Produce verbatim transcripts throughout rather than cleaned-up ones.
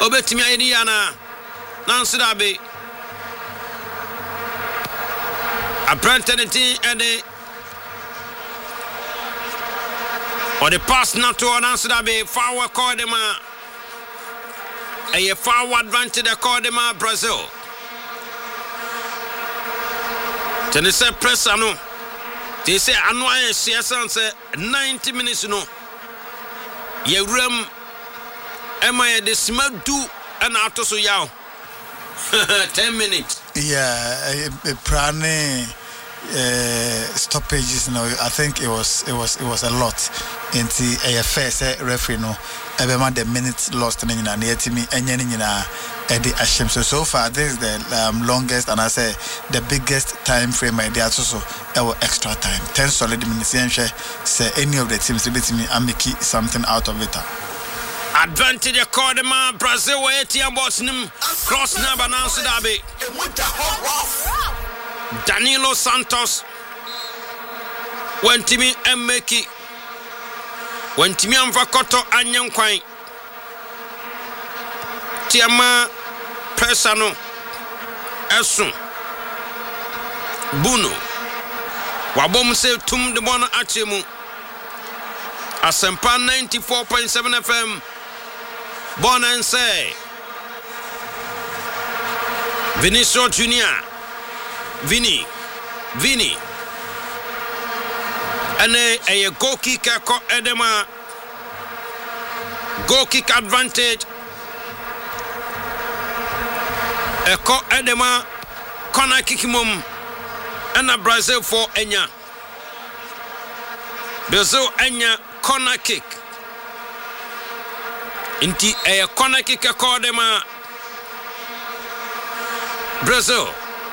obetimi ayini yana nanso dabe apprentice and the or the pass not to nanso dabe forward call them a forward advantage call them Brazil tenise press ano they say anu aye siasan say ninety minutes no yewram Emma de smadu and atoso yaw ten minutes. Yeah, prane uh, stoppages. You know, I think it was it was it was a lot. In the A F S referee no, every man the minutes lost in the near to me and yenina Eddie Ashim. So so far this is the um, longest and I say the biggest time frame. My dear, also our extra time ten solid minutes. Say any of the teams to beat me and make something out of it. Advantage called them Brazil eighteen Bosnian cross number announced Dabe Danilo Santos went to me and make it went to me and Vakoto Anyan Quine Tiama Presano Esun Buno Wabom se tum de bona achemu Asempa ninety-four point seven F M Born and say Vinicius Junior Vini Vini and a, a goal kick edema goal kick advantage a co edema corner kick mum and a Brazil for Enya Brazil Enya corner kick Inti a corner kick a call them Brazil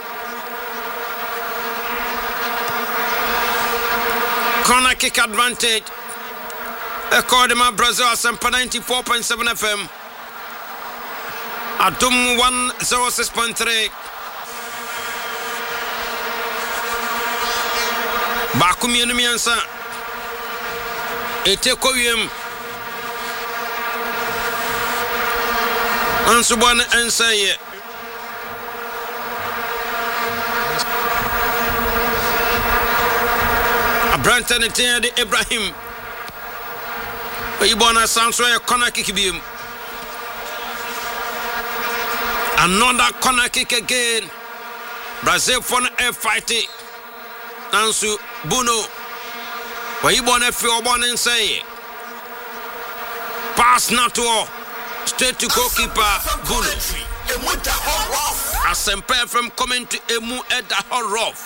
corner kick advantage a call them Brazil Asempa ninety-four point seven F M Adum one oh six point three Bakumi enemiansa Ete koyem Ansubon and say Branton and Ibrahim Ibona Sansoy corner kick him another corner kick again Brazil for a fighting Ansu Buno Ibona feel born and say pass not to all straight to goalkeeper Buno Asempa from coming to Emu at the Horof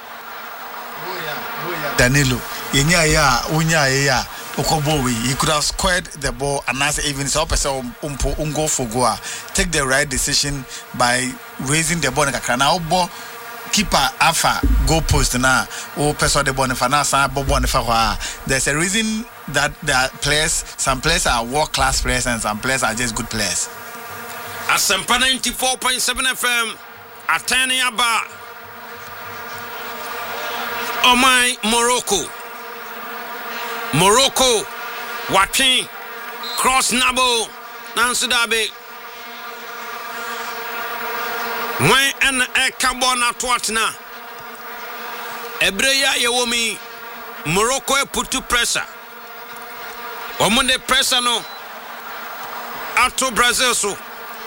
Danilo yenya ya unya ya Okobowi he could have squared the ball and as even so person umpo ungo fogua take the right decision by raising the ball kakra na obo keeper afa goal post na o person the ball na na san bobo na fa there's a reason that there are players some players are world class players and some players are just good players. Asempa ninety-four point seven F M Atani Aba Oh my Morocco Morocco watching cross Nabo Nansu Dabe when an a carbona twatna Ebreya Yewomi Morocco put to pressure Omunde pressure no Ato Brazil so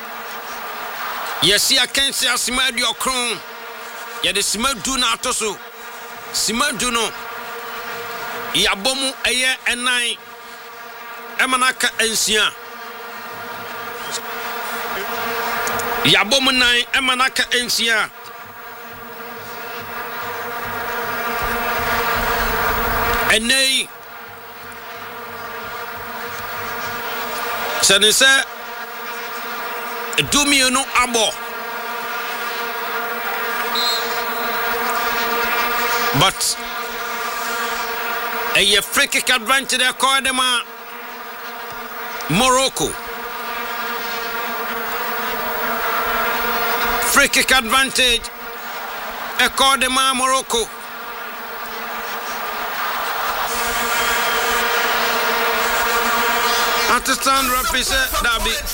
Yesi akensi asimadu okron Yede simadu na atoso Simadu no Yabomu eye enai Emanaka ensia Yabomu nai emanaka ensia Enei Sanise Dumi no abo But a free kick advantage they call them Morocco. Free kick advantage they call them Morocco. Understand represent Dabi.